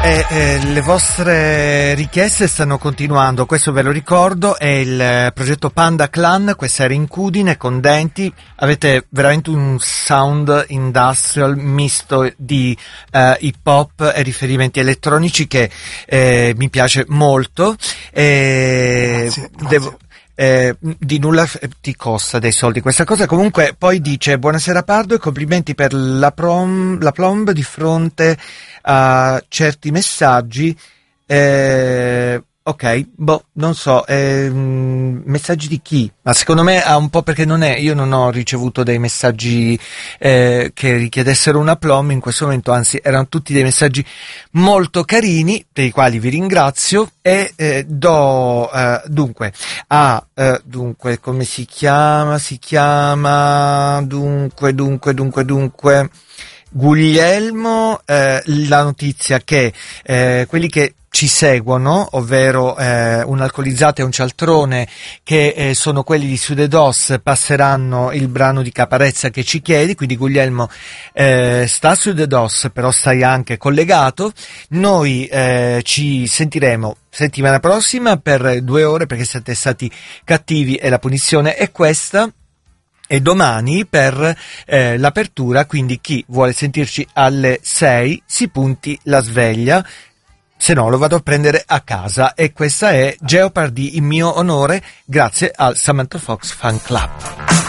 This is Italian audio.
Le vostre richieste stanno continuando, questo ve lo ricordo, è il progetto Panda Clan, questa era Incudine con Denti, avete veramente un sound industrial misto di hip hop e riferimenti elettronici che mi piace molto. Grazie. Di nulla ti costa dei soldi questa cosa. Comunque poi dice: buonasera Pardo e complimenti per la plomb di fronte a certi messaggi. Ok, non so, messaggi di chi? Ma secondo me ha un po' perché io non ho ricevuto dei messaggi che richiedessero una plomb in questo momento, anzi erano tutti dei messaggi molto carini, per i quali vi ringrazio e dunque, come si chiama, Guglielmo, la notizia che quelli che ci seguono, ovvero un alcolizzato e un cialtrone, che sono quelli di Sudedos, passeranno il brano di Caparezza che ci chiedi. Quindi Guglielmo sta a Sudedos, però stai anche collegato. Noi ci sentiremo settimana prossima per 2 ore perché siete stati cattivi e la punizione è questa. E domani per l'apertura, quindi chi vuole sentirci alle 6 si punti la sveglia, se no lo vado a prendere a casa. E questa è Jeopardy in mio onore, grazie al Samantha Fox Fan Club.